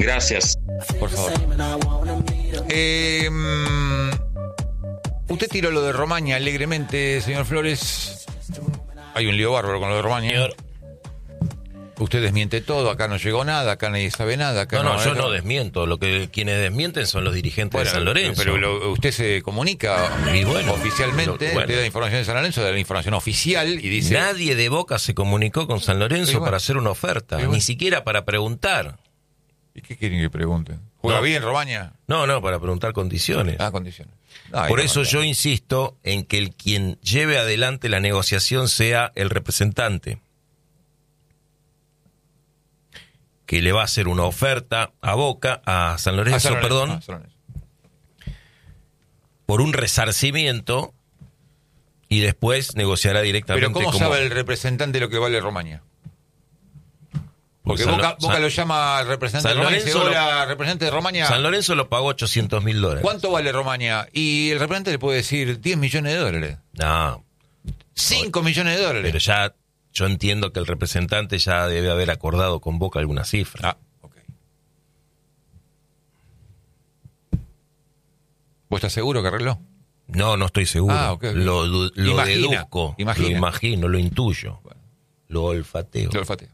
Gracias. Por favor. Usted tiró lo de Romaña alegremente, señor Flores. Hay un lío bárbaro con lo de Romaña. Señor. Usted desmiente todo, acá no llegó nada, acá nadie sabe nada. Acá Yo no desmiento. Quienes desmienten son los dirigentes de San Lorenzo. Pero usted se comunica oficialmente, bueno. usted da información de San Lorenzo, da la información oficial y dice... Nadie de Boca se comunicó con San Lorenzo para hacer una oferta, ni siquiera para preguntar. ¿Y qué quieren que pregunten? ¿Juega bien Romaña? No, para preguntar condiciones. Condiciones. Por eso yo insisto en que quien lleve adelante la negociación sea el representante, que le va a hacer una oferta a Boca, a San Lorenzo, por un resarcimiento y después negociará directamente. Pero ¿cómo sabe el representante lo que vale Romaña? Porque Boca lo llama al representante de Romaña y dice, hola, representante de Romaña. San Lorenzo lo pagó $800.000. ¿Cuánto vale Romaña? Y el representante le puede decir $10 millones. No. $5 millones. Pero ya yo entiendo que el representante ya debe haber acordado con Boca alguna cifra. Ok. ¿Vos estás seguro que arregló? No estoy seguro. Okay. Lo deduzco, lo imagino, lo intuyo, lo olfateo.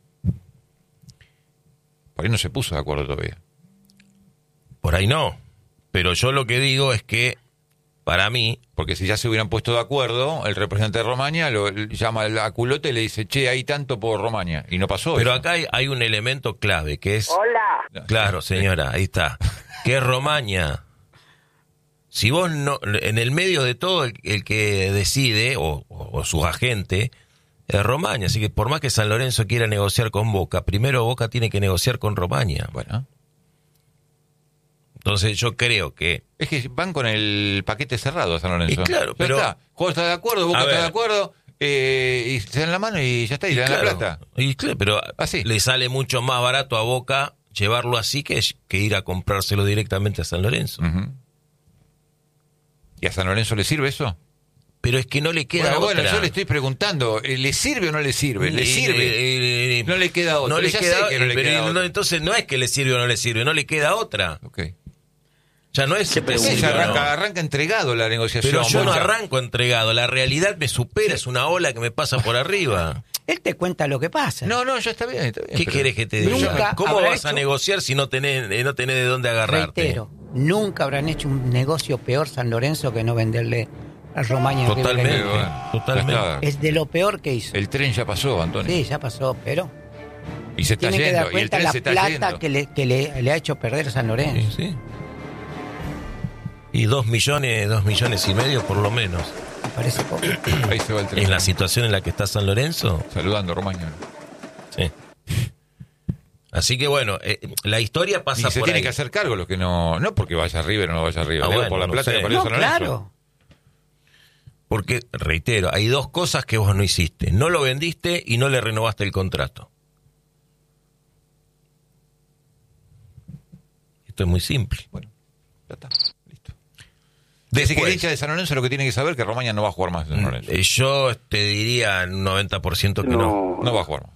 Por ahí no se puso de acuerdo todavía. Por ahí no. Pero yo lo que digo es que, para mí... Porque si ya se hubieran puesto de acuerdo, el representante de Romaña lo llama a Culote y le dice, che, hay tanto por Romaña. Y no pasó. Pero eso. acá hay un elemento clave, que es... Hola. Claro, señora, ahí está. Que es Romaña. Si vos no... En el medio de todo, el que decide, o su agente... es Romaña, así que por más que San Lorenzo quiera negociar con Boca, primero Boca tiene que negociar con Romaña. Bueno. Entonces yo creo que... Es que van con el paquete cerrado a San Lorenzo. Y claro, pero... Ya está. Juego está de acuerdo, Boca está de acuerdo, y se dan la mano y ya está, y le dan la plata. Y claro, pero así le sale mucho más barato a Boca llevarlo así que ir a comprárselo directamente a San Lorenzo. Uh-huh. ¿Y a San Lorenzo le sirve eso? Pero es que no le queda otra. Bueno, yo le estoy preguntando, ¿le sirve o no le sirve? ¿Le sirve? No le queda otra. No le queda, otra. Entonces no es que le sirve o no le sirve, no le queda otra. Okay. Ya no es que pregunta. Arranca entregado la negociación. Pero yo no arranco entregado, la realidad me supera, es una ola que me pasa por arriba. Él te cuenta lo que pasa. No, ya está bien. ¿Qué querés que te diga? ¿Cómo vas a negociar si no tenés de dónde agarrarte? Reitero, nunca habrán hecho un negocio peor San Lorenzo que no venderle a Romaña. Totalmente. Es de lo peor que hizo. El tren ya pasó, Antonio. Sí, ya pasó, pero... Y se está tiene yendo. Que dar cuenta y el tren la se está plata yendo. que le ha hecho perder a San Lorenzo. Sí. Y 2 millones y medio por lo menos. Me parece poco. Ahí se va el tren. En la situación en la que está San Lorenzo. Saludando a Romaña. Sí. Así que bueno, la historia pasa por ahí. Y se tiene que hacer cargo los que no porque vaya River o no vaya River. Bueno, por la plata que San Lorenzo. Claro. Porque, reitero, hay dos cosas que vos no hiciste. No lo vendiste y no le renovaste el contrato. Esto es muy simple. Bueno, ya está. Listo. Desde que el hincha de San Lorenzo lo que tiene que saber es que Romaña no va a jugar más en San Lorenzo. Yo te diría un 90% que no. No va a jugar más.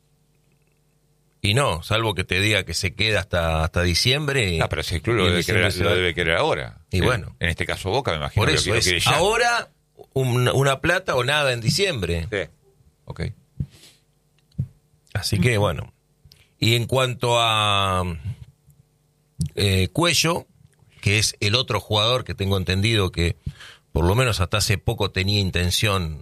Y no, salvo que te diga que se queda hasta diciembre. Pero ese club lo debe querer ahora. Y bueno. En este caso Boca, me imagino. Por eso que es ahora una plata o nada en diciembre. Sí. Ok. Así que bueno. Y en cuanto a Cuello, que es el otro jugador que tengo entendido que por lo menos hasta hace poco tenía intención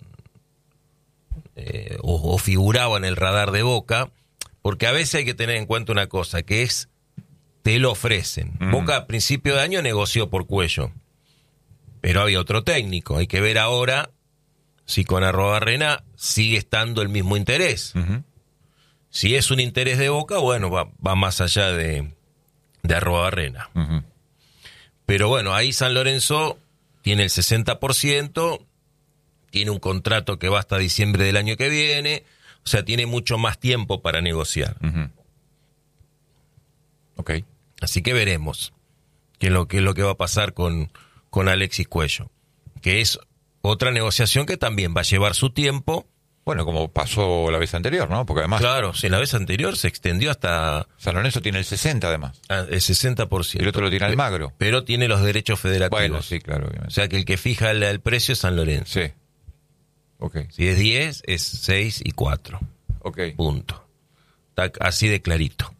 o figuraba en el radar de Boca, porque a veces hay que tener en cuenta una cosa, que es, te lo ofrecen. Boca a principio de año negoció por Cuello, pero había otro técnico. Hay que ver ahora si con Arruabarrena sigue estando el mismo interés. Si es un interés de Boca, bueno, va más allá de Arruabarrena. Pero bueno, ahí San Lorenzo tiene el 60%, tiene un contrato que va hasta diciembre del año que viene, o sea, tiene mucho más tiempo para negociar. Ok. Así que veremos qué es lo que va a pasar con Alexis Cuello, que es otra negociación que también va a llevar su tiempo Bueno, como pasó la vez anterior, ¿no? Porque además... Claro, si la vez anterior se extendió hasta... San Lorenzo tiene el 60% además. El 60%. Y el otro lo tiene Almagro. Pero tiene los derechos federativos. Bueno, sí, claro, obviamente. O sea que el que fija el precio es San Lorenzo. Sí. Ok. Si es 10, es 6 y 4. Ok. Punto. Está así de clarito.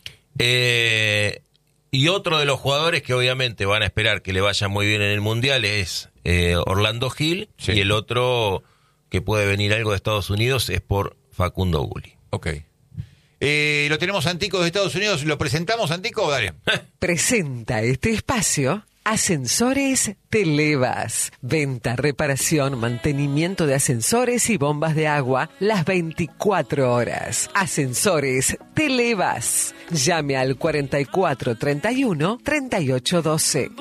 Y otro de los jugadores que obviamente van a esperar que le vaya muy bien en el Mundial es Orlando Gil. Sí. Y el otro que puede venir algo de Estados Unidos es por Facundo Gulli. Ok. Lo tenemos Antico de Estados Unidos. ¿Lo presentamos, Antico? Dale. Presenta este espacio Ascensores Televas. Venta, reparación, mantenimiento de ascensores y bombas de agua las 24 horas. Ascensores Televas. Llame al 4431 3812.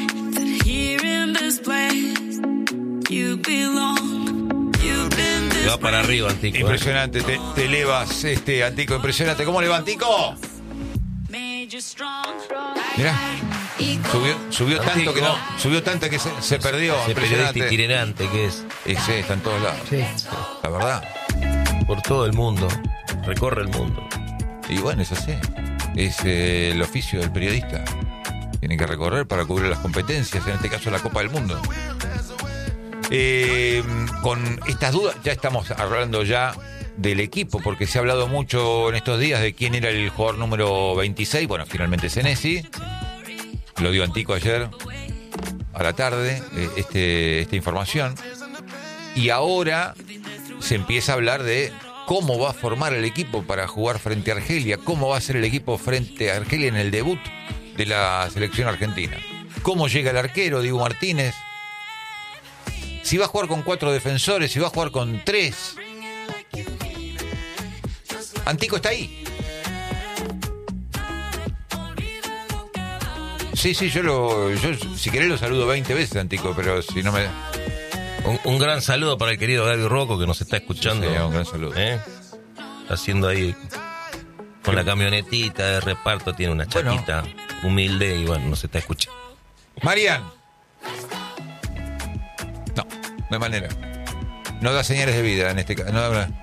Va para arriba, Antico. Impresionante, te elevas, Antico, impresionante. ¿Cómo le va, Antico? Mirá, subió tanto que no, subió tanto que se perdió. Ese periodista itinerante que es. Ese está en todos lados. Sí. La verdad. Por todo el mundo, recorre el mundo. Y bueno, es así. Es el oficio del periodista. Tiene que recorrer para cubrir las competencias, en este caso la Copa del Mundo. Con estas dudas, ya estamos hablando ya del equipo, porque se ha hablado mucho en estos días de quién era el jugador número 26. Bueno, finalmente Senesi. Lo dio Antico ayer a la tarde, esta información. Y ahora se empieza a hablar de cómo va a formar el equipo para jugar frente a Argelia, cómo va a ser el equipo frente a Argelia en el debut de la selección argentina. Cómo llega el arquero, Diego Martínez. Si va a jugar con 4 defensores, si va a jugar con 3. Antico está ahí. Sí, yo si querés lo saludo 20 veces, Antico, pero si no me... Un gran saludo para el querido Gaby Rocco que nos está escuchando. Sí, un gran saludo. Está haciendo ahí con la camionetita de reparto, tiene una chaquita humilde y bueno, nos está escuchando. Marian. No hay manera. No da señales de vida en este caso.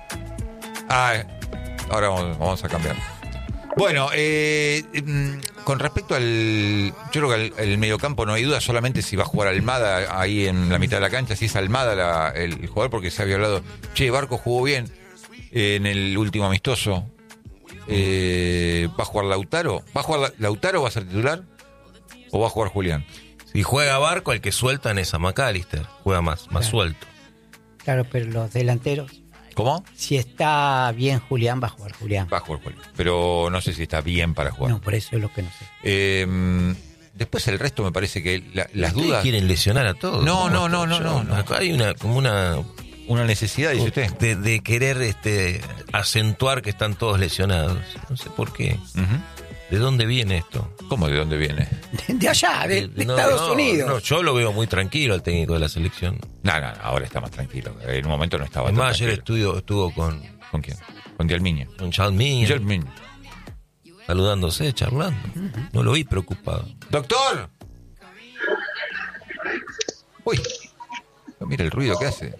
Ahora vamos a cambiar. Bueno, con respecto al... Yo creo que el mediocampo no hay duda, solamente si va a jugar Almada ahí en la mitad de la cancha, si es Almada el jugador, porque se había hablado, Barco jugó bien en el último amistoso. ¿Va a jugar Lautaro? ¿Va a jugar Lautaro, va a ser titular? ¿O va a jugar Julián? Si juega Barco, el que sueltan es a McAllister, juega más suelto. Claro, pero los delanteros... ¿Cómo? Si está bien Julián, va a jugar Julián. Va a jugar Julián, pero no sé si está bien para jugar. No, por eso es lo que no sé. Después el resto me parece que las dudas... ¿Quieren lesionar a todos? No. Acá hay una necesidad, dice usted. De querer acentuar que están todos lesionados. No sé por qué. Uh-huh. ¿De dónde viene esto? ¿Cómo de dónde viene? De allá, de Estados Unidos. No, yo lo veo muy tranquilo al técnico de la selección. No, ahora está más tranquilo. En un momento no estaba tan tranquilo. Ayer estuvo con... ¿Con quién? Con Dialmiña. Con Chalmiña. Saludándose, charlando. Uh-huh. No lo vi preocupado. ¡Doctor! Uy, mira el ruido que hace.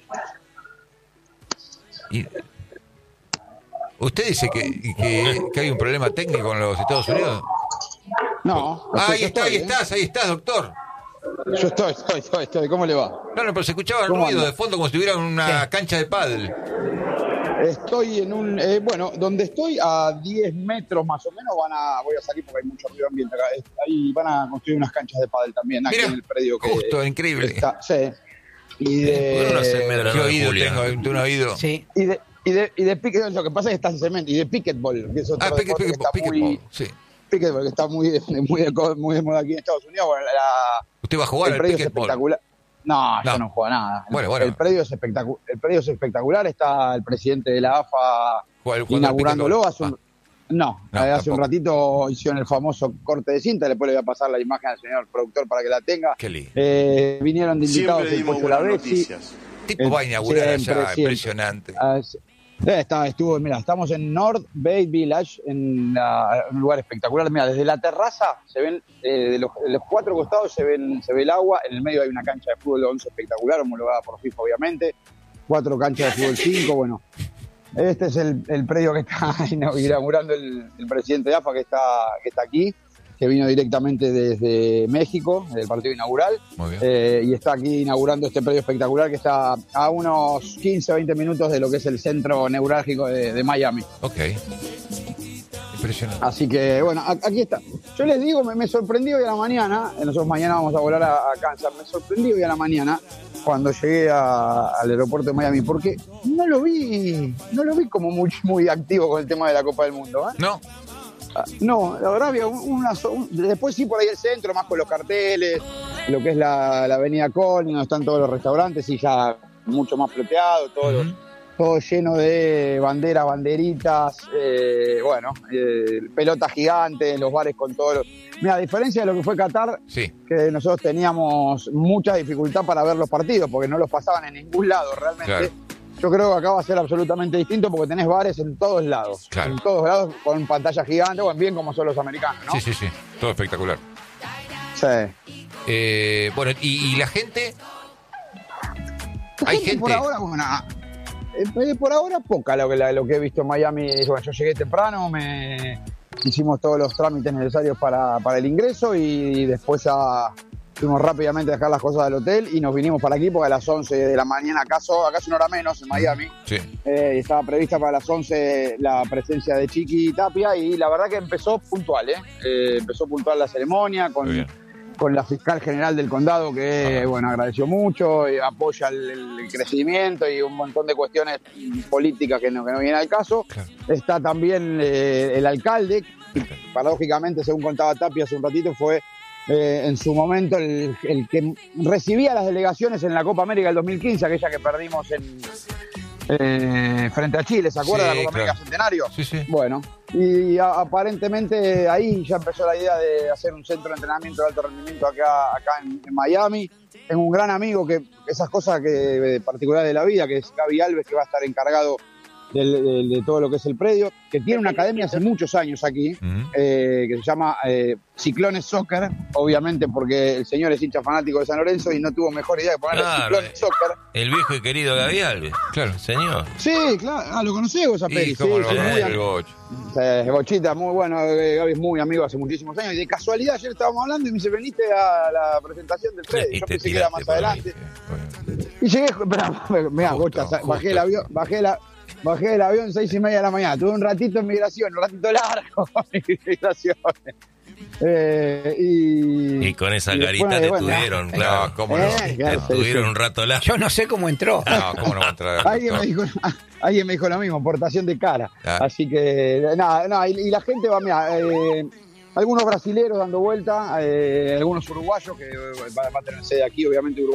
¿Usted dice que hay un problema técnico con los Estados Unidos? No. Ahí estás, doctor. Yo estoy. ¿Cómo le va? No, pero se escuchaba el ruido de fondo como si estuviera en una cancha de pádel. Estoy en un... donde estoy, a 10 metros más o menos, voy a salir porque hay mucho ruido ambiente acá. Ahí van a construir unas canchas de pádel también, aquí en el predio. Justo, increíble. Está, sí. Y de... ¿Qué oído tengo? ¿Un oído? Sí. Y de piquetball, lo que pasa es que está en cemento, y de piquetball, que es otro deporte que está piquetball, que está muy de moda aquí en Estados Unidos. Bueno, ¿usted va a jugar al piquetball? Espectacular. No, yo no juego nada. Bueno. El predio es espectacular, está el presidente de la AFA inaugurándolo. Hace un ratito hicieron el famoso corte de cinta, después le voy a pasar la imagen al señor productor para que la tenga. Qué lindo. Vinieron de invitados el Pollo Lavezzi. Tipo va a inaugurar allá, impresionante. Estamos en North Bay Village, en un lugar espectacular. Mira, desde la terraza se ven, de los 4 costados se ve el agua, en el medio hay una cancha de fútbol 11 espectacular, homologada por FIFA obviamente. 4 canchas de fútbol 5, bueno. Este es el predio que está inaugurando el presidente de AFA, que está aquí, que vino directamente desde México, del partido inaugural, y está aquí inaugurando este predio espectacular que está a unos 15 o 20 minutos de lo que es el centro neurálgico de Miami. Ok. Impresionante. Así que, bueno, aquí está. Yo les digo, me sorprendí hoy a la mañana, nosotros mañana vamos a volar a Kansas, me sorprendí hoy a la mañana cuando llegué al aeropuerto de Miami, porque no lo vi como muy activo con el tema de la Copa del Mundo, ¿eh? No. No, la verdad había después sí por ahí el centro, más con los carteles, lo que es la avenida Collins, donde están todos los restaurantes, y ya mucho más floteado, todo lleno de banderas, banderitas, pelotas gigantes, los bares con todos los... Mira, a diferencia de lo que fue Qatar, sí, que nosotros teníamos mucha dificultad para ver los partidos, porque no los pasaban en ningún lado realmente. Claro. Yo creo que acá va a ser absolutamente distinto porque tenés bares en todos lados. Claro. En todos lados con pantalla gigante, bueno, bien como son los americanos, ¿no? Sí. Todo espectacular. Sí. Bueno, ¿y la gente? ¿Hay gente? Por ahora, por ahora poca lo que he visto en Miami. Bueno, yo llegué temprano, hicimos todos los trámites necesarios para el ingreso y después ya fuimos rápidamente a dejar las cosas del hotel y nos vinimos para aquí porque a las 11 de la mañana, acaso una hora menos en Miami, sí. Estaba prevista para las 11 la presencia de Chiqui Tapia y la verdad que empezó puntual, empezó puntual la ceremonia con la fiscal general del condado que, agradeció mucho, apoya el crecimiento y un montón de cuestiones políticas que no vienen al caso. Claro. Está también el alcalde, que, paradójicamente, según contaba Tapia hace un ratito, fue en su momento el que recibía las delegaciones en la Copa América del 2015, aquella que perdimos frente a Chile, ¿se acuerda? La Copa América Centenario. Sí. Bueno, y aparentemente ahí ya empezó la idea de hacer un centro de entrenamiento de alto rendimiento acá en Miami. Tengo un gran amigo que esas cosas particulares de la vida, que es Gaby Alves, que va a estar encargado de todo lo que es el predio, que tiene una academia hace muchos años aquí, que se llama Ciclones Soccer, obviamente porque el señor es hincha fanático de San Lorenzo y no tuvo mejor idea de ponerle Ciclones Soccer. El viejo y querido Gaby Alves. Claro, señor. Sí, claro. ¿Lo conocés vos a Peri? Sí, el Boch. Bochita, muy bueno. Gaby es muy amigo hace muchísimos años y de casualidad ayer estábamos hablando y me dice, veniste a la presentación del predio. Yo pensé que era más adelante. Y llegué, mirá, Bocha, bajé del avión 6:30 de la mañana. Tuve un ratito en migración, un ratito largo en migración. Y con esa carita te tuvieron, claro. No, ¿cómo no? Te tuvieron un rato largo. Yo no sé cómo entró. No, ¿cómo no va a entrar? Alguien me dijo lo mismo, portación de cara. Así que, nada, y la gente va, mira, algunos brasileros dando vuelta, algunos uruguayos que va a tener sede aquí, obviamente Uruguay.